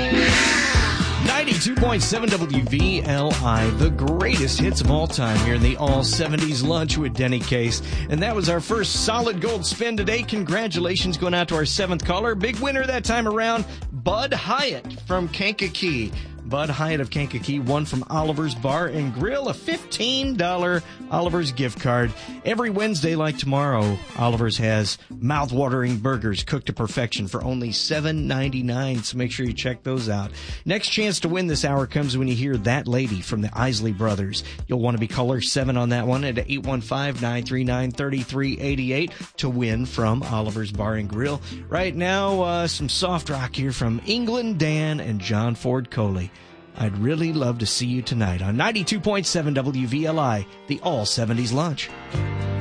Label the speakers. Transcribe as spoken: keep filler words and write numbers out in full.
Speaker 1: ninety-two point seven W V L I, the greatest hits of all time here in the All seventies Lunch with Denny Case. And that was our first solid gold spin today. Congratulations going out to our seventh caller. Big winner that time around, Bud Hyatt from Kankakee. Bud Hyatt of Kankakee won from Oliver's Bar and Grill a fifteen dollars Oliver's gift card. Every Wednesday like tomorrow, Oliver's has mouth-watering burgers cooked to perfection for only seven ninety-nine, so make sure you check those out. Next chance to win this hour comes when you hear That Lady from the Isley Brothers. You'll want to be caller seven on that one at eight one five, nine three nine, three three eight eight to win from Oliver's Bar and Grill. Right now, uh, some soft rock here from England Dan and John Ford Coley. I'd really love to see you tonight on ninety-two point seven W V L I, the All seventies Lunch.